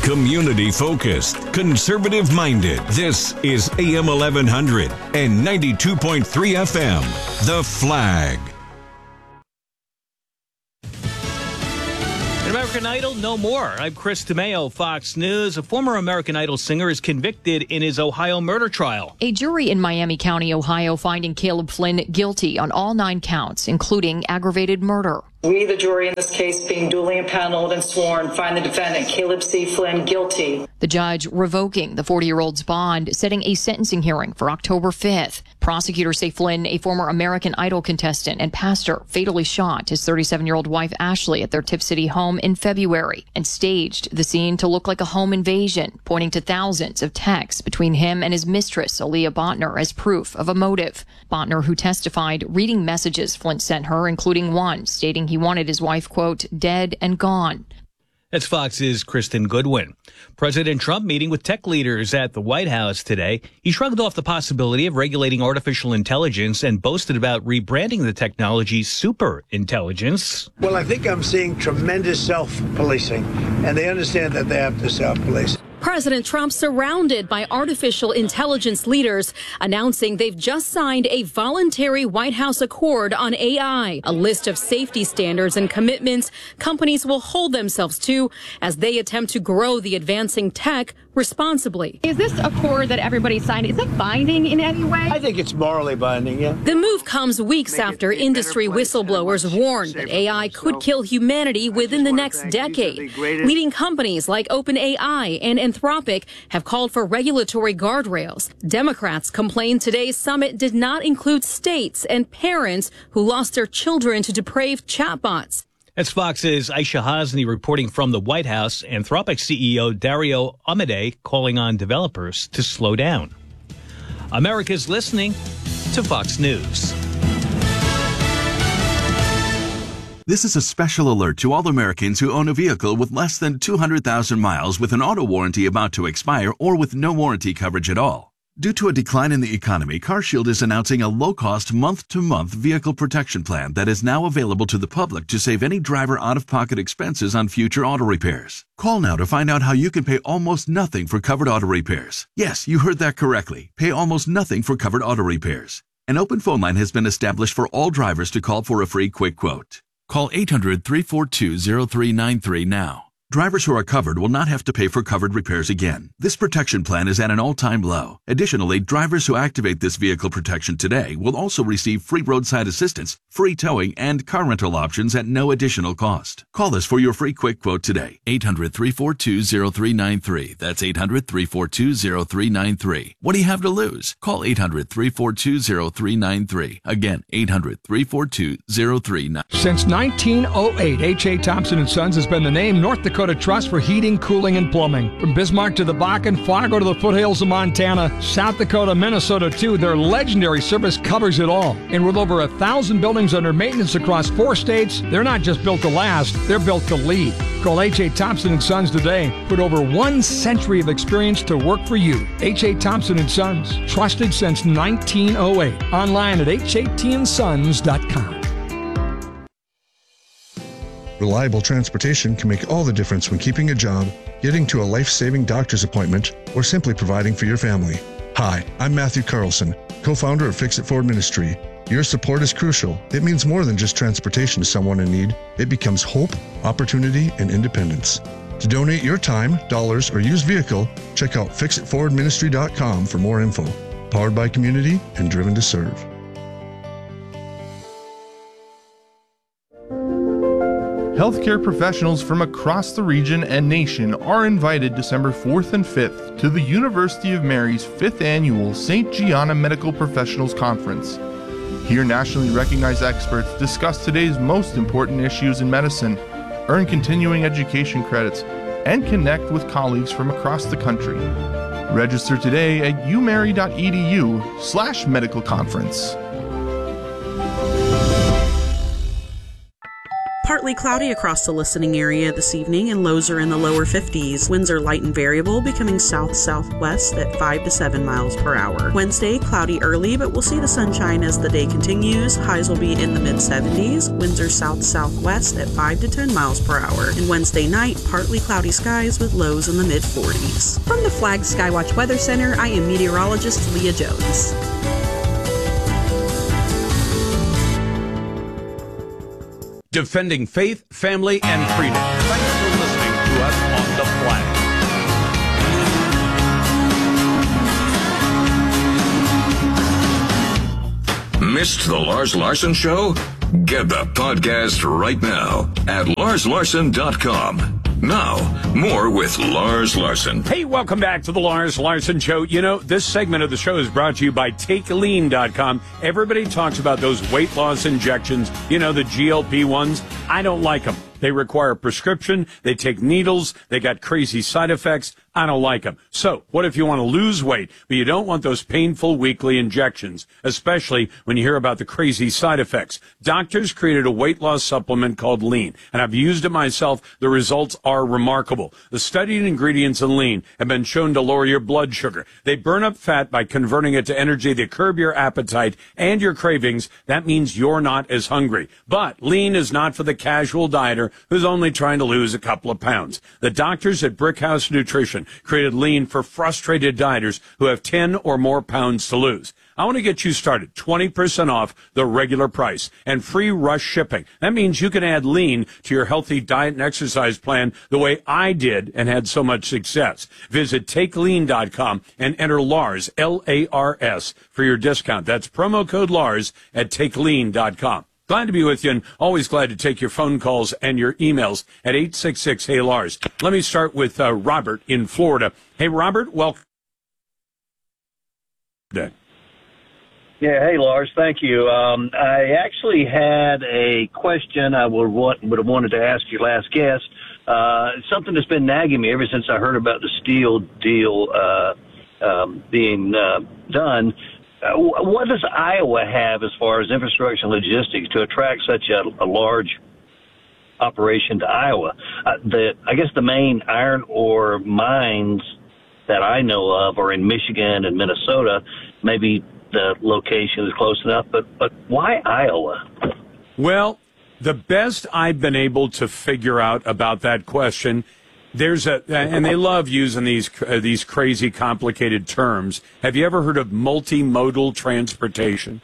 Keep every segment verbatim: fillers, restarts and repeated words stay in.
Community focused, conservative minded. This is A M eleven hundred and ninety-two point three F M. The Flag. American Idol, no more. I'm Chris DeMeo, Fox News. A former American Idol singer is convicted in his Ohio murder trial. A jury in Miami County, Ohio, finding Caleb Flynn guilty on all nine counts, including aggravated murder. We, the jury in this case, being duly impaneled and sworn, find the defendant, Caleb C. Flynn, guilty. The judge revoking the forty-year-old's bond, setting a sentencing hearing for October fifth. Prosecutors say Flynn, a former American Idol contestant and pastor, fatally shot his thirty-seven-year-old wife, Ashley, at their Tipp City home in February and staged the scene to look like a home invasion, pointing to thousands of texts between him and his mistress, Aaliyah Botner, as proof of a motive. Botner, who testified, reading messages Flynn sent her, including one stating he wanted his wife, quote, dead and gone. That's Fox's Kristen Goodwin. President Trump meeting with tech leaders at the White House today. He shrugged off the possibility of regulating artificial intelligence and boasted about rebranding the technology super intelligence. Well, I think I'm seeing tremendous self-policing, and they understand that they have to self-police. President Trump surrounded by artificial intelligence leaders announcing they've just signed a voluntary White House accord on A I, a list of safety standards and commitments companies will hold themselves to as they attempt to grow the advancing tech responsibly. Is this accord that everybody signed, is it binding in any way? I think it's morally binding, yeah. The move comes weeks Make after industry whistleblowers warned that A I could kill humanity within the next decade. Leading companies like OpenAI and Anthropic have called for regulatory guardrails. Democrats complained today's summit did not include states and parents who lost their children to depraved chatbots. That's Fox's Aisha Hasni reporting from the White House. Anthropic C E O Dario Amodei calling on developers to slow down. America's listening to Fox News. This is a special alert to all Americans who own a vehicle with less than two hundred thousand miles with an auto warranty about to expire or with no warranty coverage at all. Due to a decline in the economy, CarShield is announcing a low-cost month-to-month vehicle protection plan that is now available to the public to save any driver out-of-pocket expenses on future auto repairs. Call now to find out how you can pay almost nothing for covered auto repairs. Yes, you heard that correctly. Pay almost nothing for covered auto repairs. An open phone line has been established for all drivers to call for a free quick quote. Call eight hundred, three four two, zero three nine three now. Drivers who are covered will not have to pay for covered repairs again. This protection plan is at an all-time low. Additionally, drivers who activate this vehicle protection today will also receive free roadside assistance, free towing, and car rental options at no additional cost. Call us for your free quick quote today. eight hundred, three four two, zero three nine three. That's eight hundred, three four two, zero three nine three. What do you have to lose? Call eight hundred, three four two, zero three nine three. Again, eight hundred, three four two, zero three nine three. Since nineteen oh eight, H A. Thompson and Sons has been the name North Dakota Trust for heating, cooling, and plumbing. From Bismarck to the Bakken, Fargo to the foothills of Montana, South Dakota, Minnesota too, their legendary service covers it all. And with over a thousand buildings under maintenance across four states, they're not just built to last, they're built to lead. Call H A. Thompson and Sons today. Put over one century of experience to work for you. H A. Thompson and Sons, trusted since nineteen oh eight. Online at H A T and sons dot com. Reliable transportation can make all the difference when keeping a job, getting to a life-saving doctor's appointment, or simply providing for your family. Hi, I'm Matthew Carlson, co-founder of Fix It Forward Ministry. Your support is crucial. It means more than just transportation to someone in need. It becomes hope, opportunity, and independence. To donate your time, dollars, or used vehicle, check out fix it forward ministry dot com for more info. Powered by community and driven to serve. Healthcare professionals from across the region and nation are invited December fourth and fifth to the University of Mary's fifth Annual Saint Gianna Medical Professionals Conference. Here, nationally recognized experts discuss today's most important issues in medicine, earn continuing education credits, and connect with colleagues from across the country. Register today at umary.edu slash medical conference. Partly cloudy across the listening area this evening, and lows are in the lower fifties. Winds are light and variable, becoming south-southwest at five to seven miles per hour. Wednesday, cloudy early, but we'll see the sunshine as the day continues. Highs will be in the mid-seventies. Winds are south-southwest at five to ten miles per hour. And Wednesday night, partly cloudy skies with lows in the mid-forties. From the Flag Skywatch Weather Center, I am meteorologist Leah Jones. Defending faith, family, and freedom. Thanks for listening to us on The Flag. Missed the Lars Larson Show? Get the podcast right now at lars larson dot com. Now, more with Lars Larson. Hey, welcome back to the Lars Larson Show. You know, this segment of the show is brought to you by take lean dot com. Everybody talks about those weight loss injections, you know, the G L P ones. I don't like them. They require a prescription. They take needles. They got crazy side effects. I don't like them. So what if you want to lose weight, but you don't want those painful weekly injections, especially when you hear about the crazy side effects? Doctors created a weight loss supplement called Lean, and I've used it myself. The results are remarkable. The studied ingredients in Lean have been shown to lower your blood sugar. They burn up fat by converting it to energy. They curb your appetite and your cravings. That means you're not as hungry. But Lean is not for the casual dieter who's only trying to lose a couple of pounds. The doctors at Brickhouse Nutrition created Lean for frustrated dieters who have ten or more pounds to lose. I want to get you started. twenty percent off the regular price and free rush shipping. That means you can add Lean to your healthy diet and exercise plan the way I did and had so much success. Visit take lean dot com and enter Lars, L A R S, for your discount. That's promo code Lars at take lean dot com. Glad to be with you, and always glad to take your phone calls and your emails at eight six six, hey Lars. Let me start with uh, Robert in Florida. Hey, Robert, welcome. Yeah, hey, Lars, thank you. Um, I actually had a question I would, want, would have wanted to ask your last guest. Uh, something that's been nagging me ever since I heard about the steel deal uh, um, being uh, done. Uh, what does Iowa have as far as infrastructure and logistics to attract such a, a large operation to Iowa? Uh, the I guess the main iron ore mines that I know of are in Michigan and Minnesota. Maybe the location is close enough, but, but why Iowa? Well, the best I've been able to figure out about that question, there's a, and they love using these uh, these crazy complicated terms. Have you ever heard of multimodal transportation?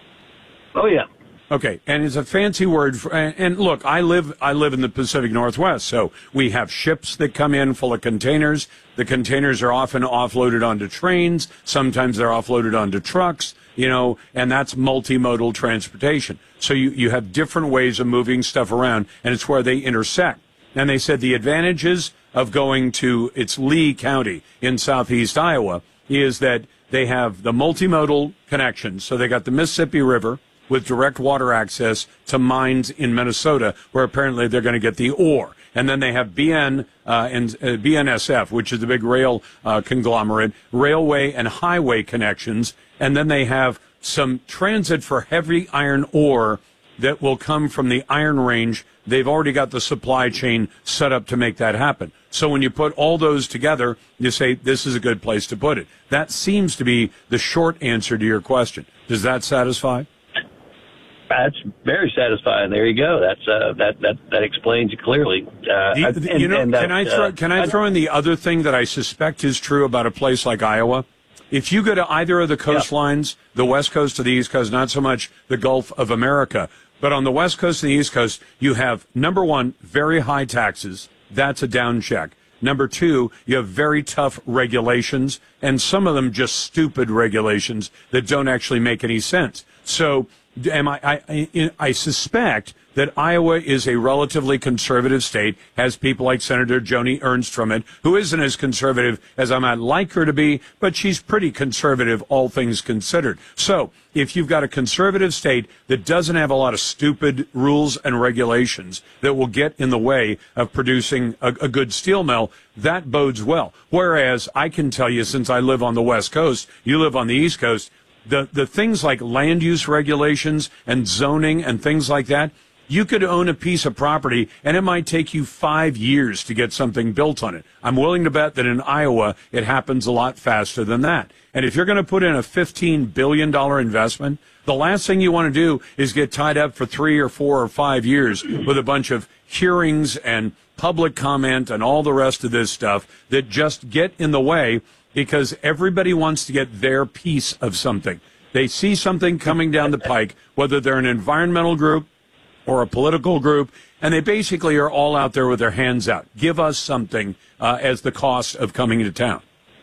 Oh yeah. Okay, and it's a fancy word for, and look, I live I live in the Pacific Northwest, so we have ships that come in full of containers. The containers are often offloaded onto trains. Sometimes they're offloaded onto trucks, you know, and that's multimodal transportation. So you, you have different ways of moving stuff around, and it's where they intersect. And they said the advantages of going to, it's Lee County in southeast Iowa, is that they have the multimodal connections. So they got the Mississippi River with direct water access to mines in Minnesota, where apparently they're going to get the ore. And then they have B N uh, and uh, B N S F, which is the big rail uh, conglomerate, railway and highway connections. And then they have some transit for heavy iron ore that will come from the Iron Range. They've already got the supply chain set up to make that happen. So when you put all those together, you say this is a good place to put it. That seems to be the short answer to your question. Does that satisfy? That's very satisfying. There you go. That's uh, that that that explains it clearly. Uh, the, the, and, you know, and can I throw uh, can I throw in the other thing that I suspect is true about a place like Iowa? If you go to either of the coastlines, yeah. the West Coast or the East Coast, not so much the Gulf of America, but on the West Coast and the East Coast, you have, number one, very high taxes. That's a down check. Number two, you have very tough regulations, and some of them just stupid regulations that don't actually make any sense. So am I, I, I, I suspect that Iowa is a relatively conservative state, has people like Senator Joni Ernst from it, who isn't as conservative as I might like her to be, but she's pretty conservative, all things considered. So if you've got a conservative state that doesn't have a lot of stupid rules and regulations that will get in the way of producing a, a good steel mill, that bodes well. Whereas I can tell you, since I live on the West Coast, you live on the East Coast, the, the things like land use regulations and zoning and things like that, You could own a piece of property, and it might take you five years to get something built on it. I'm willing to bet that in Iowa, it happens a lot faster than that. And if you're going to put in a fifteen billion dollars investment, the last thing you want to do is get tied up for three or four or five years with a bunch of hearings and public comment and all the rest of this stuff that just get in the way because everybody wants to get their piece of something. They see something coming down the pike, whether they're an environmental group or a political group, and they basically are all out there with their hands out. Give us something uh, as the cost of coming to town.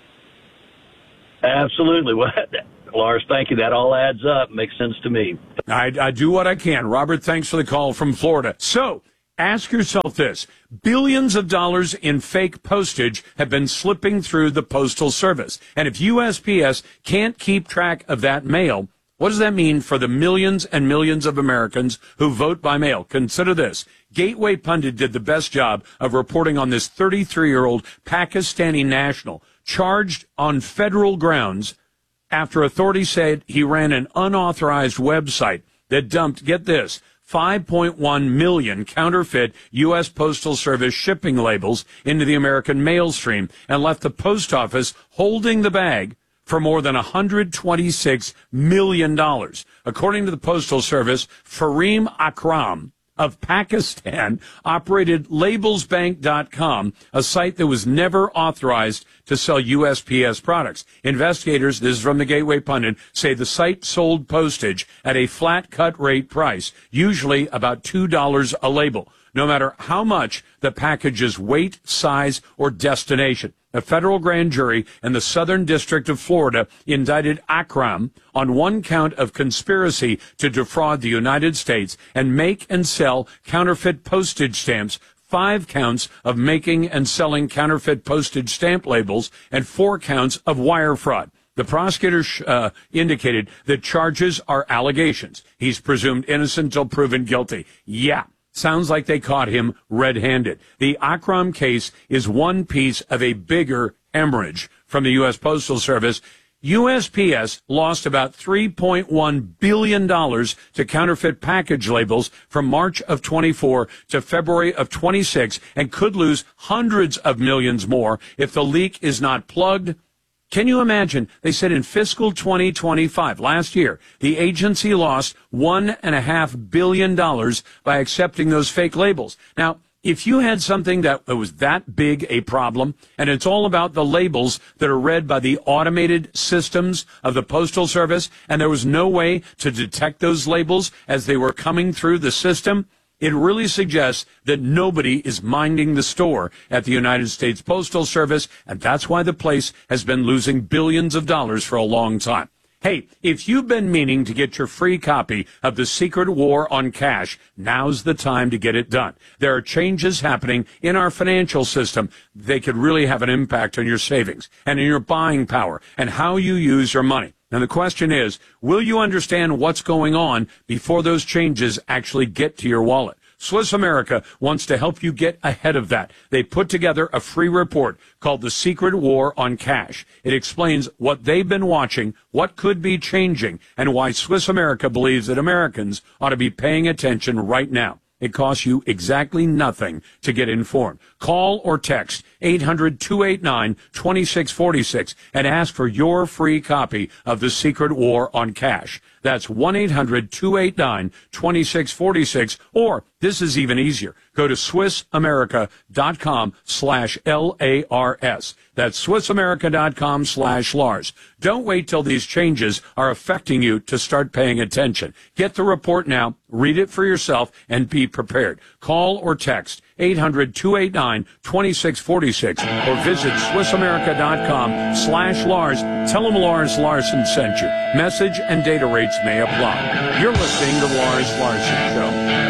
Absolutely. Well, Lars, thank you. That all adds up. Makes sense to me. I, I do what I can. Robert, thanks for the call from Florida. So, ask yourself this. Billions of dollars in fake postage have been slipping through the Postal Service. And if U S P S can't keep track of that mail, what does that mean for the millions and millions of Americans who vote by mail? Consider this. Gateway Pundit did the best job of reporting on this thirty-three-year-old Pakistani national charged on federal grounds after authorities said he ran an unauthorized website that dumped, get this, five point one million counterfeit U S Postal Service shipping labels into the American mail stream and left the post office holding the bag for more than one hundred twenty-six million dollars. According to the Postal Service, Fareem Akram of Pakistan operated labels bank dot com, a site that was never authorized to sell U S P S products. Investigators, this is from the Gateway Pundit, say the site sold postage at a flat cut rate price, usually about two dollars a label, no matter how much the package's weight, size, or destination. A federal grand jury in the Southern District of Florida indicted Akram on one count of conspiracy to defraud the United States and make and sell counterfeit postage stamps, five counts of making and selling counterfeit postage stamp labels, and four counts of wire fraud. The prosecutor uh, indicated that charges are allegations. He's presumed innocent until proven guilty. Yeah. Sounds like they caught him red-handed. The Akram case is one piece of a bigger hemorrhage from the U S Postal Service. U S P S lost about three point one billion dollars to counterfeit package labels from March of twenty-four to February of twenty-six and could lose hundreds of millions more if the leak is not plugged. Can you imagine? They said in fiscal twenty twenty-five, last year, the agency lost one and a half billion dollars by accepting those fake labels. Now, if you had something that was that big a problem, and it's all about the labels that are read by the automated systems of the Postal Service, and there was no way to detect those labels as they were coming through the system, it really suggests that nobody is minding the store at the United States Postal Service, and that's why the place has been losing billions of dollars for a long time. Hey, if you've been meaning to get your free copy of The Secret War on Cash, now's the time to get it done. There are changes happening in our financial system. They could really have an impact on your savings and in your buying power and how you use your money. And the question is, will you understand what's going on before those changes actually get to your wallet? Swiss America wants to help you get ahead of that. They put together a free report called The Secret War on Cash. It explains what they've been watching, what could be changing, and why Swiss America believes that Americans ought to be paying attention right now. It costs you exactly nothing to get informed. Call or text eight hundred, two eight nine, two six four six and ask for your free copy of The Secret War on Cash. That's one eight hundred, two eight nine, two six four six, or this is even easier. Go to SwissAmerica.com slash L-A-R-S. That's SwissAmerica.com slash Lars. Don't wait till these changes are affecting you to start paying attention. Get the report now, read it for yourself, and be prepared. Call or text eight hundred, two eight nine, two six four six or visit SwissAmerica.com slash Lars. Tell them Lars Larson sent you. Message and data rates may apply. You're listening to Lars Larson Show.